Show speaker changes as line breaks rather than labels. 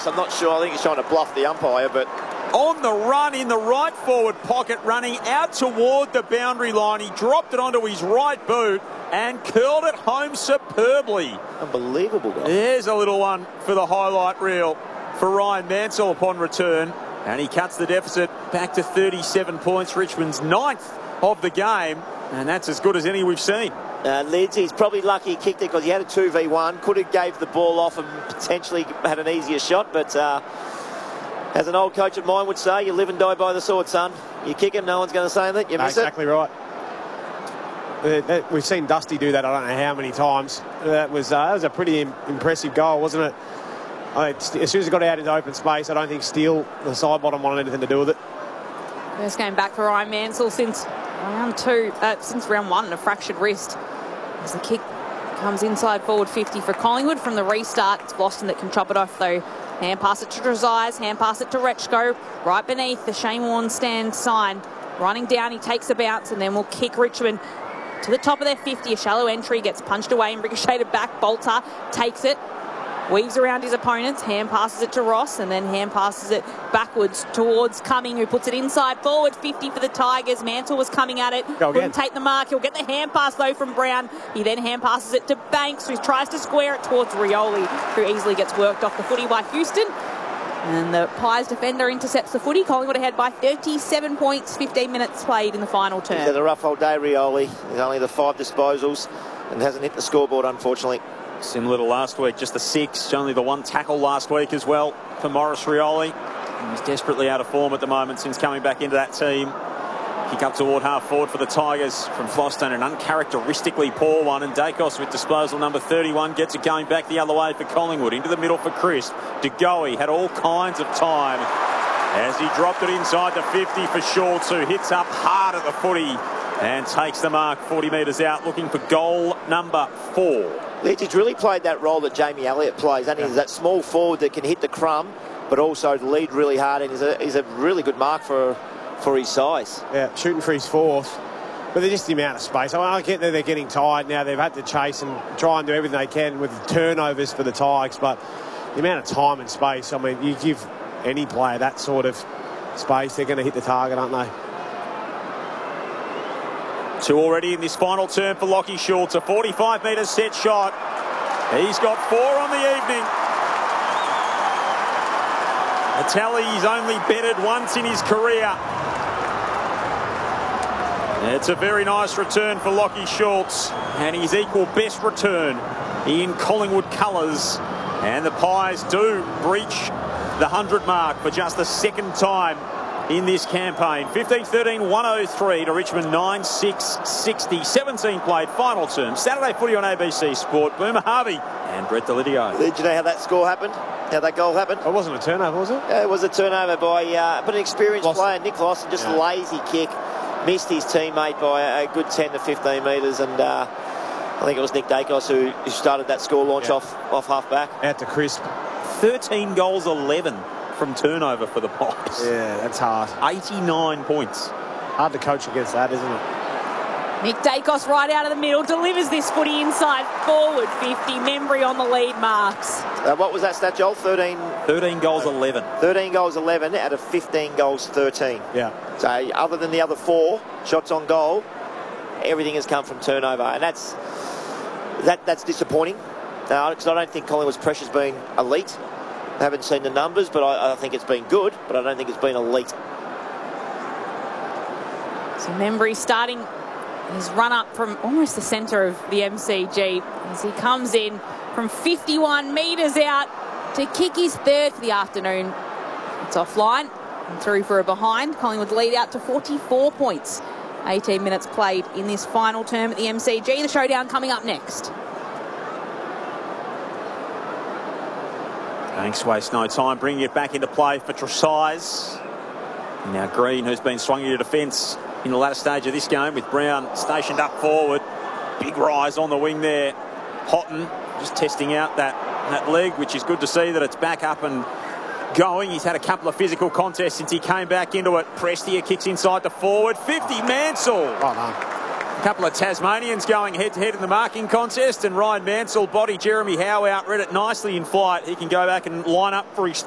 Dacus. I'm not sure. I think he's trying to bluff the umpire, but...
On the run in the right forward pocket, running out toward the boundary line. He dropped it onto his right boot and curled it home superbly.
Unbelievable goal.
There's a little one for the highlight reel for Ryan Mansell upon return. And he cuts the deficit back to 37 points. Richmond's 9th of the game. And that's as good as any we've seen.
Lids, he's probably lucky he kicked it because he had a 2v1. Could have gave the ball off and potentially had an easier shot, but... as an old coach of mine would say, you live and die by the sword, son. You kick it, no one's going to say that. You miss
exactly right. We've seen Dusty do that I don't know how many times. That was a pretty impressive goal, wasn't it? As soon as it got out into open space, I don't think Steele, the side bottom, wanted anything to do with it.
First game back for Ryan Mansell since round 1, a fractured wrist. As the kick comes inside forward 50 for Collingwood from the restart. It's Boston that can chop it off though. Hand pass it to Trezise, hand pass it to Rechko, right beneath the Shane Warne stand sign. Running down, he takes a bounce and then will kick Richmond to the top of their 50. A shallow entry, gets punched away and ricocheted back. Bolter takes it, weaves around his opponents, hand passes it to Ross and then hand passes it backwards towards Cumming, who puts it inside forward 50 for the Tigers. Mansell was coming at it, couldn't take the mark. He'll get the hand pass though from Brown. He then hand passes it to Banks, who tries to square it towards Rioli, who easily gets worked off the footy by Houston. And the Pies defender intercepts the footy. Collingwood ahead by 37 points, 15 minutes played in the final term.
He's had a rough old day, Rioli. He's only the 5 disposals and hasn't hit the scoreboard, unfortunately.
Similar to last week, just the 6. Only the 1 tackle last week as well for Maurice Rioli. He's desperately out of form at the moment since coming back into that team. Kick up toward half forward for the Tigers from Floston, an uncharacteristically poor one, and Dacos with disposal number 31 gets it going back the other way for Collingwood. Into the middle for Chris. De Goey had all kinds of time as he dropped it inside the 50 for Schultz, who hits up hard at the footy and takes the mark 40 metres out, looking for goal number 4.
He's really played that role that Jamie Elliott plays, and he's that small forward that can hit the crumb, but also lead really hard, and he's a really good mark for his size.
Yeah, shooting for his 4th. But they're just the amount of space. I get that they're getting tired now. They've had to chase and try and do everything they can with turnovers for the Tigers, but the amount of time and space, I mean, you give any player that sort of space, they're going to hit the target, aren't they?
2 already in this final term for Lachie Schultz. A 45-metre set shot. He's got 4 on the evening. A tally he's only betted once in his career. It's a very nice return for Lachie Schultz, and his equal best return in Collingwood colours. And the Pies do breach the 100 mark for just the 2nd time in this campaign. 15-13, 103 to Richmond 9-6-60. 17 played, final term. Saturday footy on ABC Sport. Boomer Harvey and Brett Delidio.
Did you know how that score happened? How that goal happened?
It wasn't a turnover, was it?
It was a turnover by but an experienced player, Nick Lawson. Just a lazy kick. Missed his teammate by a good 10 to 15 metres, and I think it was Nick Dacos who started that score launch off half back.
Out to Crisp.
13 goals, 11 from turnover for the Pies.
Yeah, that's hard.
89 points.
Hard to coach against that, isn't it?
Nick Dacos right out of the middle, delivers this footy inside forward 50. Membry on the lead marks.
What was that stat, Joel? 13
goals, 11.
13 goals, 11 out of 15 goals, 13.
Yeah.
So other than the other 4 shots on goal, everything has come from turnover, and that's disappointing. Because I don't think Collingwood's pressure's been elite. I haven't seen the numbers, but I think it's been good, but I don't think it's been elite.
So Membry starting his run up from almost the centre of the MCG as he comes in from 51 metres out to kick his 3rd for the afternoon. It's offline and through for a behind. Collingwood lead out to 44 points. 18 minutes played in this final term at the MCG. The showdown coming up next.
Banks waste no time bringing it back into play for Trezise. Now Green, who's been swung into defence in the latter stage of this game, with Brown stationed up forward. Big rise on the wing there. Houghton just testing out that leg, which is good to see that it's back up and going. He's had a couple of physical contests since he came back into it. Prestia kicks inside the forward. 50, Mansell.
Right on.
A couple of Tasmanians going head-to-head in the marking contest, and Ryan Mansell body Jeremy Howe out, read it nicely in flight. He can go back and line up for his